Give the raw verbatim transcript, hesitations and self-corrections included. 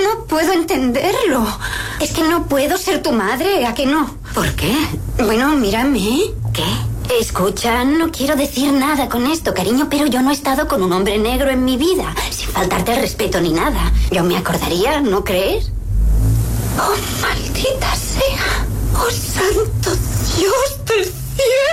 No puedo entenderlo. Es que no puedo ser tu madre, ¿a que no? ¿Por qué? Bueno, mírame. ¿Qué? Escucha, no quiero decir nada con esto, cariño, pero yo no he estado con un hombre negro en mi vida, sin faltarte el respeto ni nada. Yo me acordaría, ¿no crees? Oh, maldita sea. Oh, santo Dios del cielo.